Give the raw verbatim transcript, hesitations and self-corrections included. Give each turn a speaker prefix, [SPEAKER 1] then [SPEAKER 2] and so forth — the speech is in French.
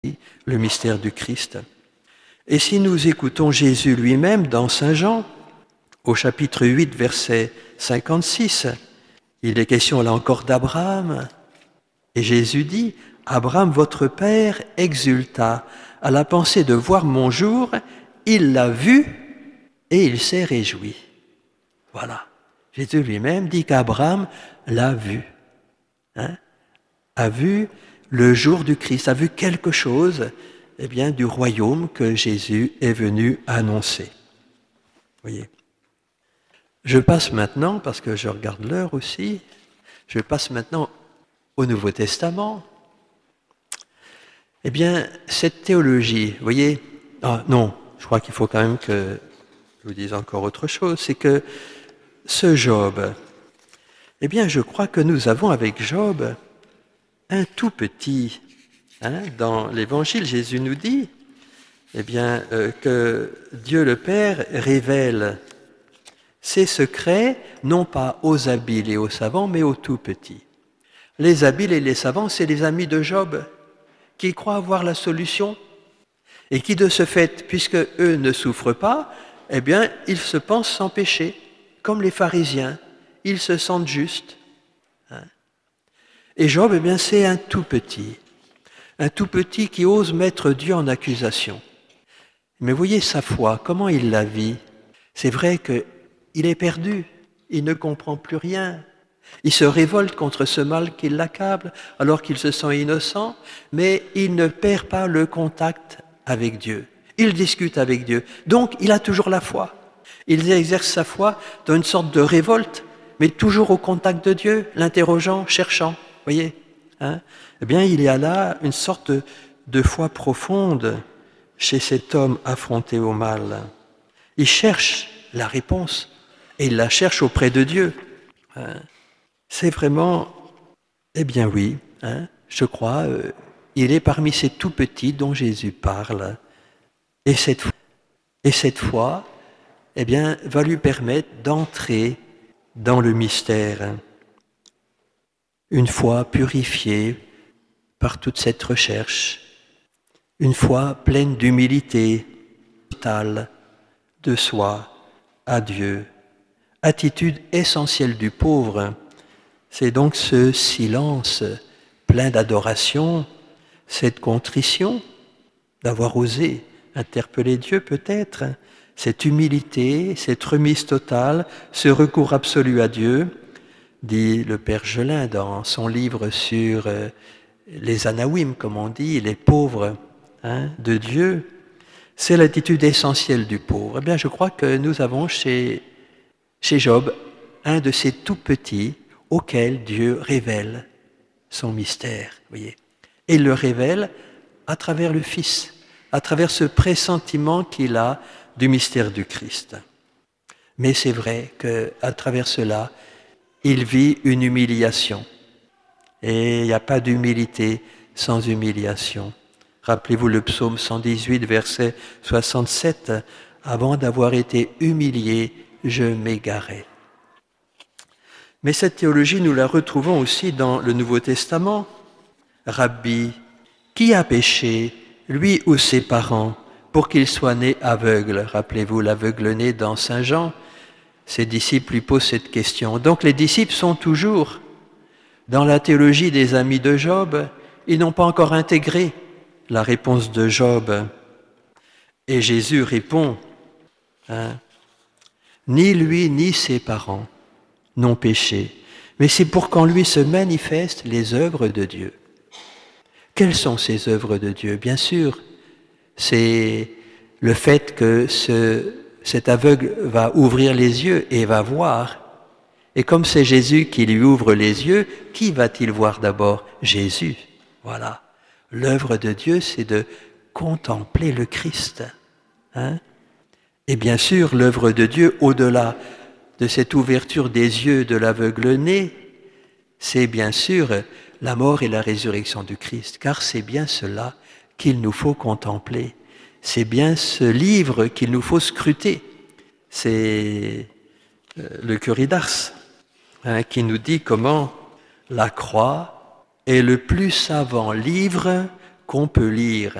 [SPEAKER 1] le mystère du Christ. Et si nous écoutons Jésus lui-même dans Saint Jean, au chapitre huit, verset cinquante-six, il est question là encore d'Abraham, et Jésus dit « Abraham, votre père, exulta à la pensée de voir mon jour, il l'a vu et il s'est réjoui. » Voilà, Jésus lui-même dit qu'Abraham l'a vu, hein, a vu le jour du Christ, a vu quelque chose eh bien, du royaume que Jésus est venu annoncer. Voyez. Je passe maintenant, parce que je regarde l'heure aussi, je passe maintenant au Nouveau Testament. Eh bien, cette théologie, vous voyez, ah non, je crois qu'il faut quand même que je vous dise encore autre chose, c'est que ce Job, eh bien, je crois que nous avons avec Job un tout petit, hein, dans l'Évangile, Jésus nous dit, eh bien, euh, que Dieu le Père révèle ses secrets, non pas aux habiles et aux savants, mais aux tout petits. Les habiles et les savants, c'est les amis de Job, qui croient avoir la solution, et qui de ce fait, puisque eux ne souffrent pas, eh bien, ils se pensent sans péché, comme les pharisiens, ils se sentent justes. Hein. Et Job, eh bien, c'est un tout petit, un tout petit qui ose mettre Dieu en accusation. Mais voyez sa foi, comment il la vit. C'est vrai qu'il est perdu, il ne comprend plus rien. Il se révolte contre ce mal qui l'accable alors qu'il se sent innocent, mais il ne perd pas le contact avec Dieu. Il discute avec Dieu. Donc, il a toujours la foi. Il exerce sa foi dans une sorte de révolte, mais toujours au contact de Dieu, l'interrogeant, cherchant. Voyez, hein? Eh bien, il y a là une sorte de foi profonde chez cet homme affronté au mal. Il cherche la réponse et il la cherche auprès de Dieu. Hein? C'est vraiment, eh bien oui, hein, je crois, euh, il est parmi ces tout petits dont Jésus parle. Et cette, et cette foi, eh bien, va lui permettre d'entrer dans le mystère. Une foi purifiée par toute cette recherche, une foi pleine d'humilité totale de soi à Dieu. Attitude essentielle du pauvre, c'est donc ce silence plein d'adoration, cette contrition d'avoir osé interpeller Dieu peut-être, cette humilité, cette remise totale, ce recours absolu à Dieu, dit le Père Gelin dans son livre sur les anawim, comme on dit, les pauvres hein, de Dieu. C'est l'attitude essentielle du pauvre. Eh bien, je crois que nous avons chez, chez Job un de ces tout petits auquel Dieu révèle son mystère, voyez. Et il le révèle à travers le Fils, à travers ce pressentiment qu'il a du mystère du Christ. Mais c'est vrai qu'à travers cela, il vit une humiliation. Et il n'y a pas d'humilité sans humiliation. Rappelez-vous le psaume cent dix-huit, verset soixante-sept, « Avant d'avoir été humilié, je m'égarais. » Mais cette théologie, nous la retrouvons aussi dans le Nouveau Testament. Rabbi, qui a péché, lui ou ses parents, pour qu'il soit né aveugle? Rappelez-vous l'aveugle né dans Saint Jean. Ses disciples lui posent cette question. Donc les disciples sont toujours dans la théologie des amis de Job. Ils n'ont pas encore intégré la réponse de Job. Et Jésus répond, hein, ni lui ni ses parents n'ont péché, mais c'est pour qu'en lui se manifestent les œuvres de Dieu. Quelles sont ces œuvres de Dieu? Bien sûr, c'est le fait que ce, cet aveugle va ouvrir les yeux et va voir. Et comme c'est Jésus qui lui ouvre les yeux, qui va-t-il voir d'abord? Jésus. Voilà. L'œuvre de Dieu, c'est de contempler le Christ. Hein? Et bien sûr, l'œuvre de Dieu, au-delà de cette ouverture des yeux de l'aveugle-né, c'est bien sûr la mort et la résurrection du Christ, car c'est bien cela qu'il nous faut contempler. C'est bien ce livre qu'il nous faut scruter. C'est le curé d'Ars hein, qui nous dit comment la croix est le plus savant livre qu'on peut lire